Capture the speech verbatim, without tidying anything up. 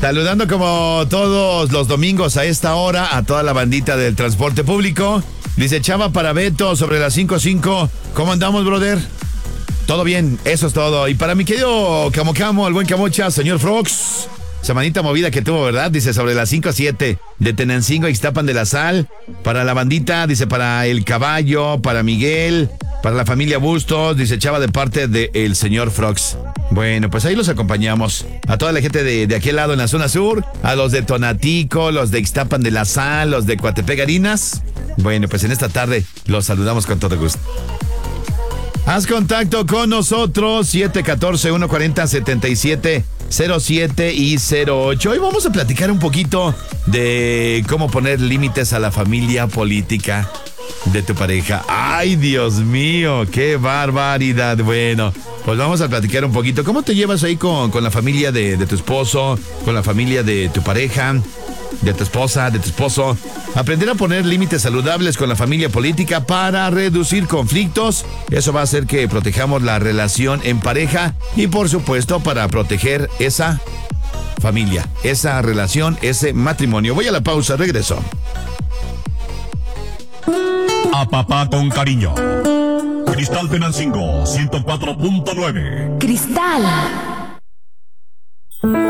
Saludando como todos los domingos a esta hora a toda la bandita del transporte público. Dice Chava para Beto sobre las cinco cinco. ¿Cómo andamos, brother? Todo bien, eso es todo. Y para mi querido Camo Camo, el buen Camocha, señor Frogs. Semanita movida que tuvo, ¿verdad? Dice sobre las cinco siete de Tenancingo, Ixtapan de la Sal. Para la bandita, dice para el Caballo, para Miguel, para la familia Bustos, dice Chava de parte del señor Frogs. Bueno, pues ahí los acompañamos. A toda la gente de, de aquel lado en la zona sur, a los de Tonatico, los de Ixtapan de la Sal, los de Coatepec Harinas. Bueno, pues en esta tarde los saludamos con todo gusto. Haz contacto con nosotros, siete uno cuatro, uno cuatro cero, siete siete cero siete y cero ocho. Hoy vamos a platicar un poquito de cómo poner límites a la familia política de tu pareja. ¡Ay, Dios mío! ¡Qué barbaridad! Bueno, pues vamos a platicar un poquito. ¿Cómo te llevas ahí con, con la familia de, de tu esposo, con la familia de tu pareja, de tu esposa, de tu esposo? Aprender a poner límites saludables con la familia política para reducir conflictos. Eso va a hacer que protejamos la relación en pareja y, por supuesto, para proteger esa familia, esa relación, ese matrimonio. Voy a la pausa, regreso. A papá con cariño. Cristal Tenancingo ciento cuatro punto nueve. Cristal.